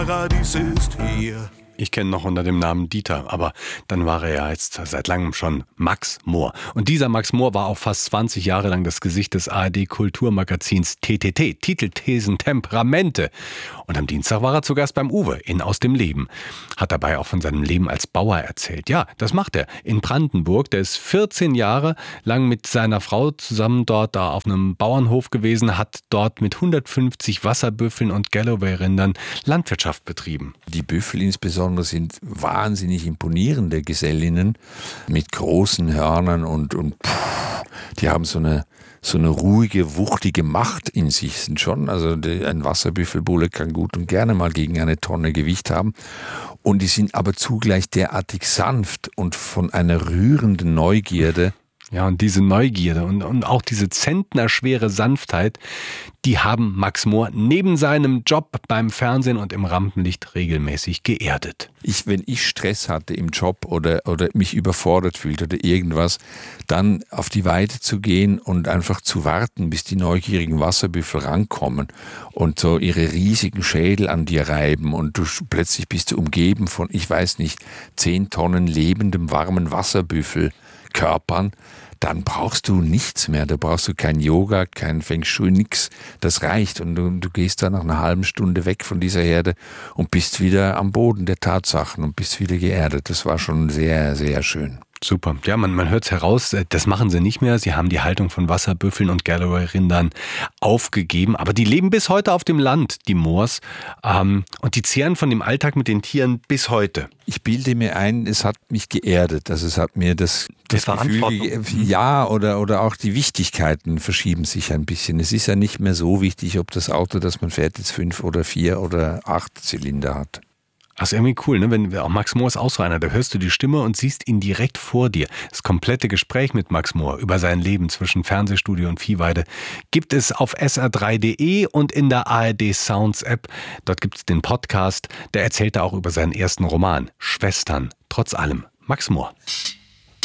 Paradies ist hier. Ich kenne noch unter dem Namen Dieter, aber dann war er ja jetzt seit langem schon Max Mohr. Und dieser Max Mohr war auch fast 20 Jahre lang das Gesicht des ARD-Kulturmagazins TTT, Titel, Thesen, Temperamente. Und am Dienstag war er zu Gast beim Uwe in Aus dem Leben. Hat dabei auch von seinem Leben als Bauer erzählt. Ja, das macht er in Brandenburg. Der ist 14 Jahre lang mit seiner Frau zusammen dort da auf einem Bauernhof gewesen, hat dort mit 150 Wasserbüffeln und Galloway-Rindern Landwirtschaft betrieben. Die Büffel insbesondere sind wahnsinnig imponierende Gesellinnen mit großen Hörnern und die haben so eine ruhige, wuchtige Macht in sich. Sind schon, also ein Wasserbüffelbulle kann gut und gerne mal gegen 1 Tonne Gewicht haben. Und die sind aber zugleich derartig sanft und von einer rührenden Neugierde. Ja, und diese Neugierde und auch diese zentnerschwere Sanftheit, die haben Max Mohr neben seinem Job beim Fernsehen und im Rampenlicht regelmäßig geerdet. Wenn ich Stress hatte im Job oder mich überfordert fühlte oder irgendwas, dann auf die Weide zu gehen und einfach zu warten, bis die neugierigen Wasserbüffel rankommen und so ihre riesigen Schädel an dir reiben und plötzlich bist du umgeben von, ich weiß nicht, 10 Tonnen lebendem, warmen Wasserbüffelkörpern. Dann brauchst du nichts mehr, da brauchst du kein Yoga, kein Feng Shui, nix. Das reicht und du gehst dann nach einer halben Stunde weg von dieser Herde und bist wieder am Boden der Tatsachen und bist wieder geerdet. Das war schon sehr, sehr schön. Super. Ja, man hört es heraus, das machen sie nicht mehr. Sie haben die Haltung von Wasserbüffeln und Galloway-Rindern aufgegeben. Aber die leben bis heute auf dem Land, die Moors. Und die zehren von dem Alltag mit den Tieren bis heute. Ich bilde mir ein, es hat mich geerdet. Also es hat mir das Gefühl, ja, oder auch die Wichtigkeiten verschieben sich ein bisschen. Es ist ja nicht mehr so wichtig, ob das Auto, das man fährt, jetzt 5 oder 4 oder 8 Zylinder hat. Das ist irgendwie cool, ne? Wenn auch Max Mohr ist auch so einer, da hörst du die Stimme und siehst ihn direkt vor dir. Das komplette Gespräch mit Max Mohr über sein Leben zwischen Fernsehstudio und Viehweide gibt es auf sr3.de und in der ARD Sounds App. Dort gibt es den Podcast, der erzählt da auch über seinen ersten Roman, Schwestern, trotz allem. Max Mohr.